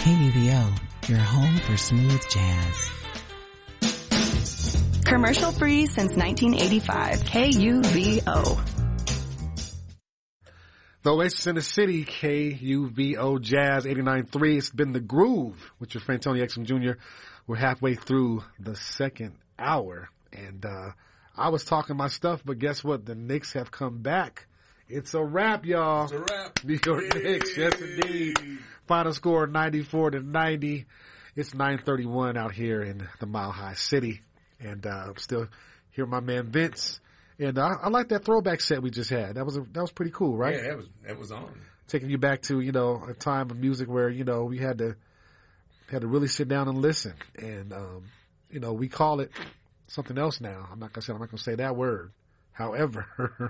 KUVO, your home for smooth jazz. Commercial free since 1985. KUVO. The Oasis in the City, KUVO Jazz 89.3. It's been The Groove with your friend Tony Exum Jr. We're halfway through the second hour. And I was talking my stuff, but guess what? The Knicks have come back. It's a wrap, y'all. It's a wrap. New York Knicks, yes indeed. Final score 94-90. It's 9:31 out here in the Mile High City. And I'm still here with my man Vince. And I like that throwback set we just had. That was pretty cool, right? Yeah, that was on. Taking you back to, a time of music where, we had to really sit down and listen. And we call it something else now. I'm not gonna say that word. However,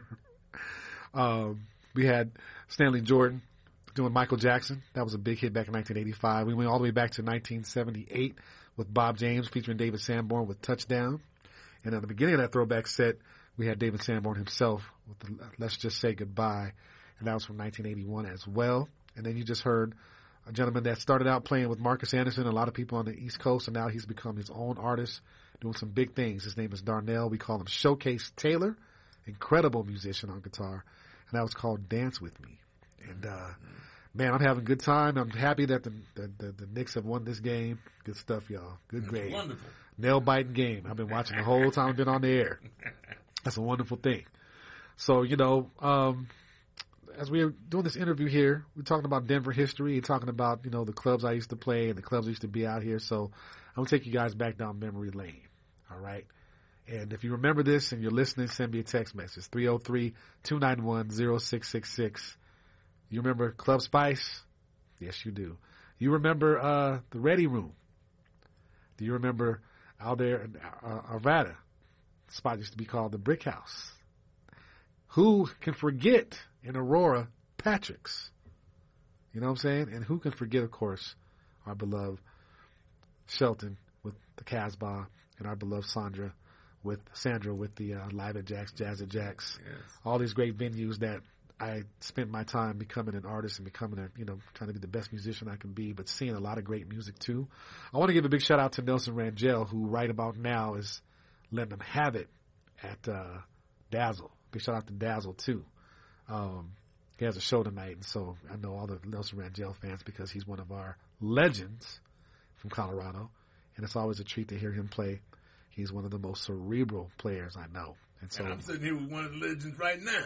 we had Stanley Jordan doing Michael Jackson. That was a big hit back in 1985. We went all the way back to 1978 with Bob James featuring David Sanborn with Touchdown. And at the beginning of that throwback set, we had David Sanborn himself with the Let's Just Say Goodbye. And that was from 1981 as well. And then you just heard a gentleman that started out playing with Marcus Anderson, a lot of people on the East Coast, and now he's become his own artist, doing some big things. His name is Darnell. We call him Showcase Taylor. Incredible musician on guitar. And that was called Dance With Me. And, man, I'm having a good time. I'm happy that the Knicks have won this game. Good stuff, y'all. Good grade. Wonderful. Nail-biting game. I've been watching the whole time I've been on the air. That's a wonderful thing. So, as we're doing this interview here, we're talking about Denver history. We're talking about, the clubs I used to play and the clubs I used to be out here. So I'm going to take you guys back down memory lane. All right? And if you remember this and you're listening, send me a text message, 303-291-0666. You remember Club Spice? Yes, you do. You remember the Ready Room? Do you remember out there in Arvada? The spot used to be called the Brick House. Who can forget in Aurora, Patrick's? You know what I'm saying? And who can forget, of course, our beloved Shelton with the Casbah and our beloved Sandra with the Live at Jack's, Jazz at Jack's. Yes. All these great venues that I spent my time becoming an artist and becoming trying to be the best musician I can be, but seeing a lot of great music too. I want to give a big shout out to Nelson Rangel, who right about now is letting them have it at Dazzle. Big shout out to Dazzle too. He has a show tonight, and so I know all the Nelson Rangel fans because he's one of our legends from Colorado, and it's always a treat to hear him play. He's one of the most cerebral players I know. And so I'm sitting here with one of the legends right now.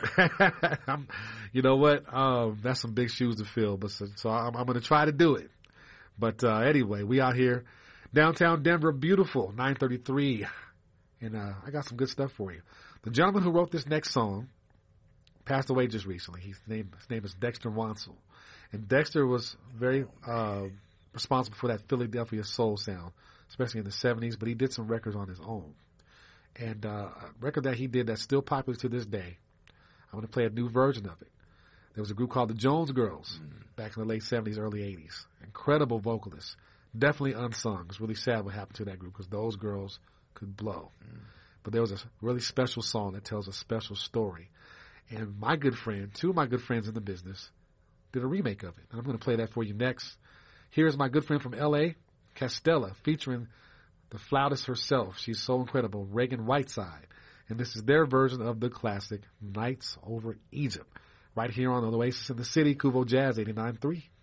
You know what? That's some big shoes to fill, but so I'm going to try to do it. But anyway, we out here, downtown Denver, beautiful, 933, and I got some good stuff for you. The gentleman who wrote this next song passed away just recently. His name is Dexter Wansel, and Dexter was very responsible for that Philadelphia soul sound, especially in the 70s, but he did some records on his own. And a record that he did that's still popular to this day, I'm going to play a new version of it. There was a group called the Jones Girls back in the late 70s, early 80s. Incredible vocalists. Definitely unsung. It's really sad what happened to that group because those girls could blow. But there was a really special song that tells a special story. And my good friend, two of my good friends in the business, did a remake of it. And I'm going to play that for you next. Here's my good friend from L.A., Castella, featuring the flautist herself. She's so incredible, Reagan Whiteside. And this is their version of the classic Nights Over Egypt. Right here on the Oasis in the City, KUVO Jazz 89.3.